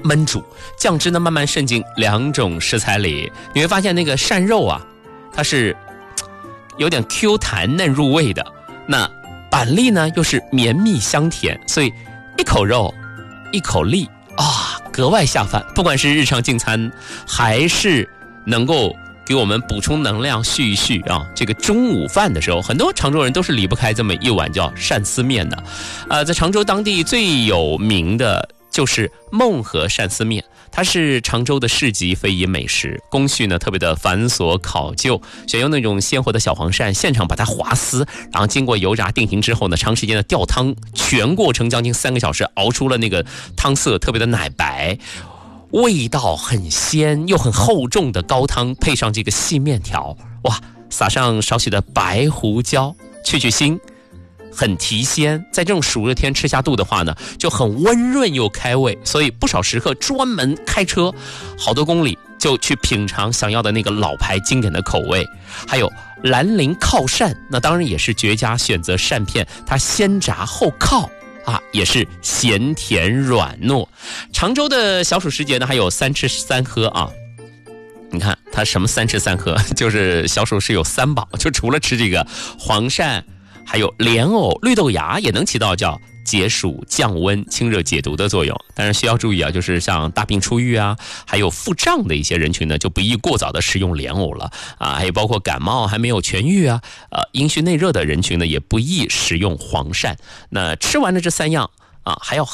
焖煮，酱汁呢慢慢渗进2种食材里，你会发现那个鳝肉啊，它是有点 Q 弹嫩入味的，那板栗呢又是绵密香甜，所以一口肉一口栗啊，格外下饭。不管是日常进餐，还是能够给我们补充能量续一续啊，这个中午饭的时候，很多常州人都是离不开这么一碗叫鳝丝面的。在常州当地最有名的就是孟河鳝丝面，它是常州的市级非遗美食，工序呢特别的繁琐考究，选用那种鲜活的小黄鳝，现场把它划丝，然后经过油炸定型之后呢，长时间的吊汤，全过程将近3个小时，熬出了那个汤色特别的奶白，味道很鲜又很厚重的高汤，配上这个细面条，哇，撒上少许的白胡椒去腥，很提鲜，在这种暑热天吃下肚的话呢，就很温润又开胃，所以不少食客专门开车好多公里就去品尝想要的那个老牌经典的口味。还有兰陵靠鳝，那当然也是绝佳选择，鳝片它先炸后靠啊，也是咸甜软糯。常州的小暑时节呢，还有3吃3喝啊。你看它什么3吃3喝，就是小暑是有3宝，就除了吃这个黄鳝，还有莲藕、绿豆芽也能起到叫解暑降温清热解毒的作用。当然需要注意啊，就是像大病初愈啊，还有腹胀的一些人群呢，就不宜过早的食用莲藕了啊。还有包括感冒还没有痊愈啊，阴虚内热的人群呢，也不宜食用黄鳝。那吃完了这3样啊，还要